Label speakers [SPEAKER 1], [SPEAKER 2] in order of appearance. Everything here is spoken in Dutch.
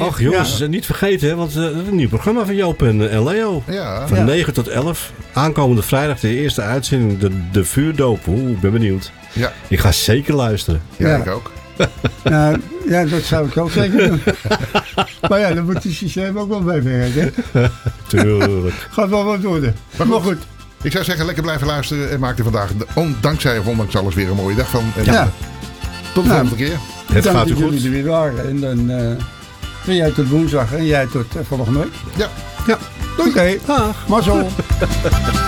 [SPEAKER 1] Och jongens, niet vergeten, hè, want een nieuw programma van Joop en Leo.
[SPEAKER 2] Ja.
[SPEAKER 1] Van 9 tot 11. Aankomende vrijdag de eerste uitzending, de vuurdoop. Oeh, ik ben benieuwd.
[SPEAKER 2] Ja.
[SPEAKER 1] Ik ga zeker luisteren.
[SPEAKER 2] Ja, ik ook.
[SPEAKER 3] Nou, ja, dat zou ik ook zeker doen. Maar ja, dan moet het systeem ook wel bijwerken.
[SPEAKER 1] Tuurlijk.
[SPEAKER 3] Gaat wel wat worden. Maar goed.
[SPEAKER 2] Ik zou zeggen, lekker blijven luisteren en maak er vandaag, dankzij of ondanks alles, weer een mooie dag van. En tot de volgende keer.
[SPEAKER 1] Het gaat u goed.
[SPEAKER 3] Dank dat jullie er weer waren. En dan ben jij tot woensdag en jij tot volgende week.
[SPEAKER 2] Ja.
[SPEAKER 3] Oké. Mazzel.